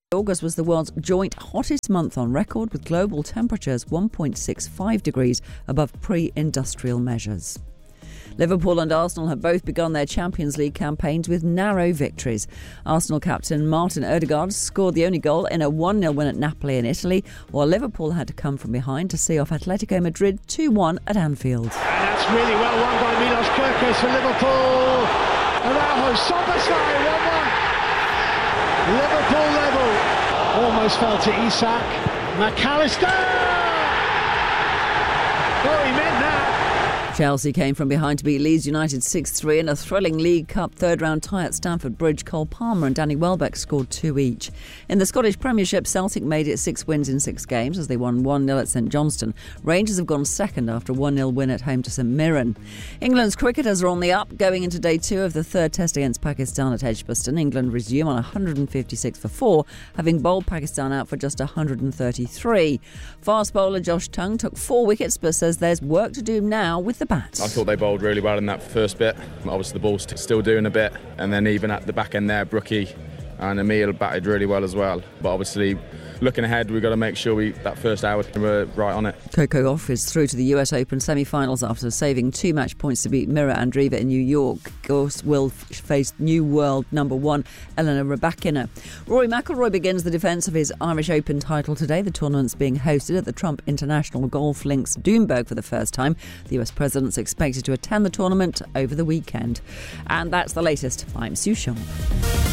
August was the world's joint hottest month on record, with global temperatures 1.65 degrees above pre-industrial measures. Liverpool and Arsenal have both begun their Champions League campaigns with narrow victories. Arsenal captain Martin Odegaard scored the only goal in a 1-0 win at Napoli in Italy, while Liverpool had to come from behind to see off Atletico Madrid 2-1 at Anfield. And that's really well won by Milos Kerkez for Liverpool. Araujo, Szoboszlai, 1-1. Liverpool level. Almost fell to Isak. McAllister! Oh, he meant that. Chelsea came from behind to beat Leeds United 6-3 in a thrilling League Cup third-round tie at Stamford Bridge. Cole Palmer and Danny Welbeck scored 2 each. In the Scottish Premiership, Celtic made it 6 wins in 6 games as they won 1-0 at St Johnstone. Rangers have gone second after a 1-0 win at home to St Mirren. England's cricketers are on the up, going into day 2 of the third test against Pakistan at Edgbaston. England resume on 156 for 4, having bowled Pakistan out for just 133. Fast bowler Josh Tongue took 4 wickets but says there's work to do now with the bat. I thought they bowled really well in that first bit. Obviously the ball's still doing a bit, and then even at the back end there, Brookie and Emil batted really well as well. But obviously, looking ahead, we've got to make sure that first hour we're right on it. Coco Gauff is through to the US Open semi-finals after saving 2 match points to beat Mira Andreeva in New York. Gauff will face new world number 1 Elena Rybakina. Rory McIlroy begins the defence of his Irish Open title today. The tournament's being hosted at the Trump International Golf Links, Doonberg, for the first time. The US president's expected to attend the tournament over the weekend. And that's the latest. I'm Sue Sharp.